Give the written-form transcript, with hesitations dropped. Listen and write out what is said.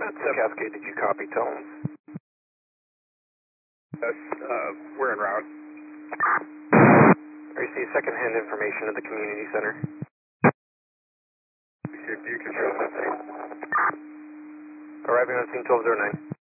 Cascade, did you copy tones? Yes, we're en route. I received second-hand information at the community center. Received view control message. Arriving on scene 1209.